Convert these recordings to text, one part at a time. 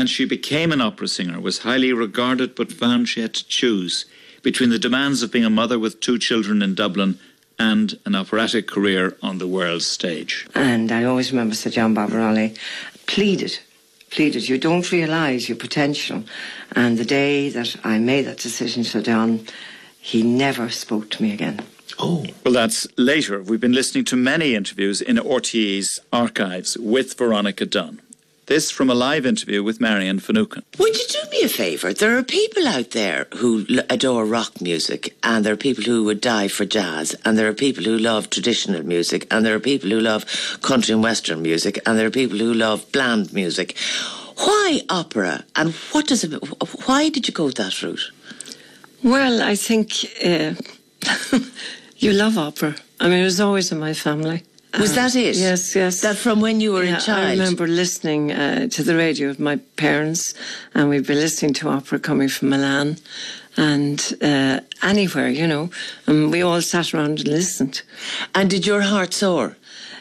and she became an opera singer, was highly regarded but found she had to choose between the demands of being a mother with 2 children in Dublin and an operatic career on the world stage. And I always remember Sir John Barbarelli pleaded, you don't realise your potential. And the day that I made that decision, Sir John, he never spoke to me again. Oh. Well, that's later. We've been listening to many interviews in RTÉ's archives with Veronica Dunn. This from a live interview with Marianne Finucane. Would you do me a favour? There are people out there who adore rock music, and there are people who would die for jazz, and there are people who love traditional music, and there are people who love country and western music, and there are people who love bland music. Why opera? And why did you go that route? Well, I think you love opera. I mean, it was always in my family. Was that it? Yes. That from when you were a child? I remember listening to the radio with my parents, and we'd be listening to opera coming from Milan and anywhere, you know. And we all sat around and listened. And did your heart soar?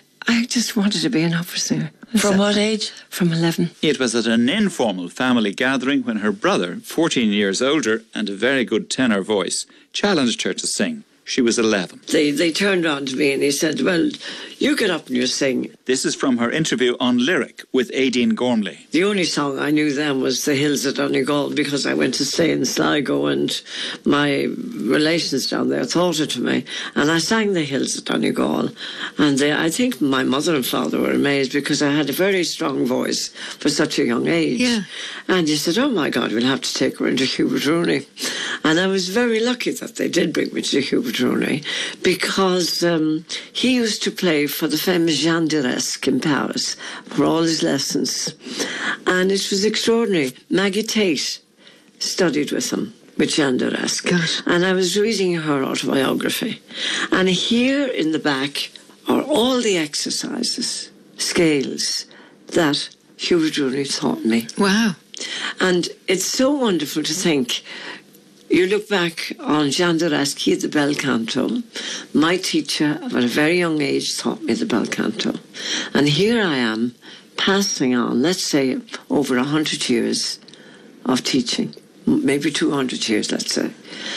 I just wanted to be an opera singer. From what age? From 11. It was at an informal family gathering when her brother, 14 years older and a very good tenor voice, challenged her to sing. She was 11. They turned on to me and he said, well, you get up and you sing. This is from her interview on Lyric with Aideen Gormley. The only song I knew then was The Hills of Donegal, because I went to stay in Sligo and my relations down there taught it to me. And I sang The Hills of Donegal. And I think my mother and father were amazed because I had a very strong voice for such a young age. Yeah. And he said, oh my God, we'll have to take her into Hubert Rooney. And I was very lucky that they did bring me to Hubert Rooney, because he used to play for the famous Jean d'Arc in Paris for all his lessons. And it was extraordinary. Maggie Tate studied with him, with Jean d'Arc. And I was reading her autobiography. And here in the back are all the exercises, scales, that Hubert Rooney taught me. Wow. And it's so wonderful to think. You look back on Jean d'Arc, he had the bel canto. My teacher, at a very young age, taught me the bel canto. And here I am, passing on, let's say, over 100 years of teaching, maybe 200 years, let's say,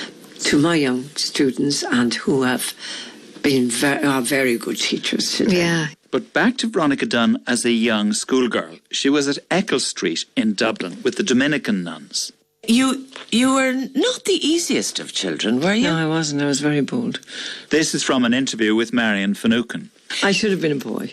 to my young students, and who have been very good teachers today. Yeah. But back to Veronica Dunn as a young schoolgirl. She was at Eccles Street in Dublin with the Dominican nuns. You were not the easiest of children, were you? No, I wasn't. I was very bold. This is from an interview with Marianne Finucane. I should have been a boy.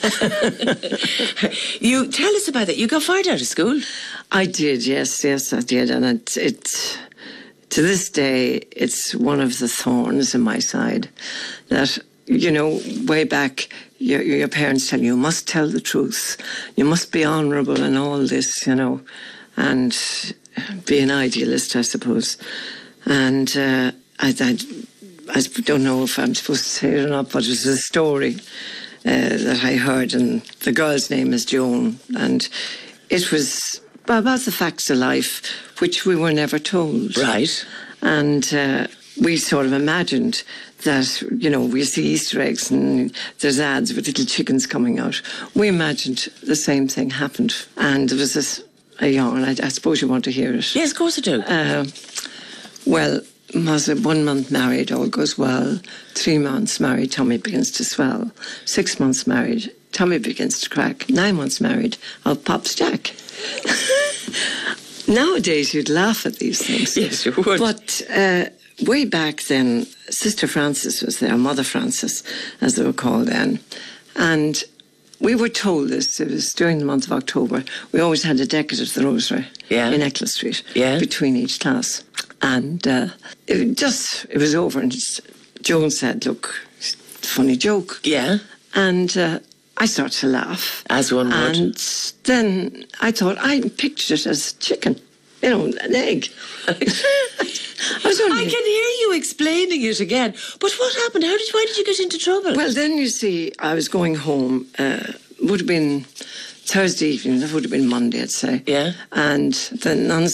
You tell us about that. You got fired out of school. I did, yes, I did. And it to this day, it's one of the thorns in my side that, you know, way back, your parents tell you must tell the truth. You must be honourable and all this, you know, and be an idealist, I suppose. And I don't know if I'm supposed to say it or not, but it was a story that I heard, and the girl's name is Joan, and it was about the facts of life, which we were never told. Right. And we sort of imagined that, you know, we see Easter eggs and there's ads with little chickens coming out. We imagined the same thing happened. And there was a yarn. I suppose you want to hear it. Yes, of course I do. Well, was it 1 month married, all goes well. 3 months married, tummy begins to swell. 6 months married, tummy begins to crack. 9 months married, out pops Jack. Nowadays, you'd laugh at these things. Yes, you would. But way back then, Sister Frances was there, Mother Frances, as they were called then. And we were told this, it was during the month of October, we always had a decade of the Rosary in Eccles Street between each class. And it was over, and Joan said, look, funny joke. Yeah. And I started to laugh. As one would. And then I thought, I pictured it as chicken, you know, an egg. I can hear you explaining it again. But what happened? Why did you get into trouble? Well, then you see, I was going home. Would have been Thursday evening. That would have been Monday, I'd say. Yeah. And the nuns